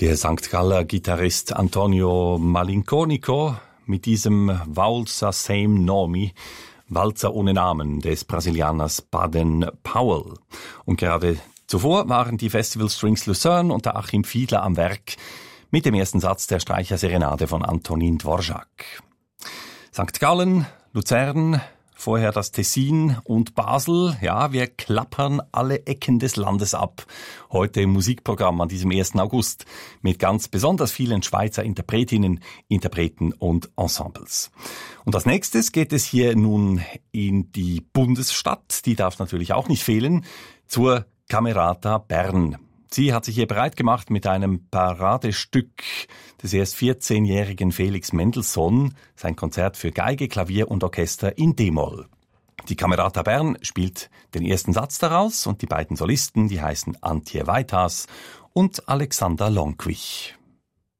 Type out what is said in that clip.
Der St. Galler Gitarrist Antonio Malinconico mit diesem Walzer Same Nomi, Walzer ohne Namen des Brasilianers Baden Powell. Und gerade zuvor waren die Festival Strings Lucerne und der Achim Fiedler am Werk mit dem ersten Satz der Streicherserenade von Antonin Dvorak. St. Gallen, Luzern, vorher das Tessin und Basel. Ja, wir klappern alle Ecken des Landes ab. Heute im Musikprogramm an diesem 1. August mit ganz besonders vielen Schweizer Interpretinnen, Interpreten und Ensembles. Und als nächstes geht es hier nun in die Bundesstadt. Die darf natürlich auch nicht fehlen, zur Camerata Bern. Sie hat sich hier bereit gemacht mit einem Paradestück des erst 14-jährigen Felix Mendelssohn, sein Konzert für Geige, Klavier und Orchester in D-Moll. Die Camerata Bern spielt den ersten Satz daraus und die beiden Solisten, die heißen Antje Weitas und Alexander Lonquich.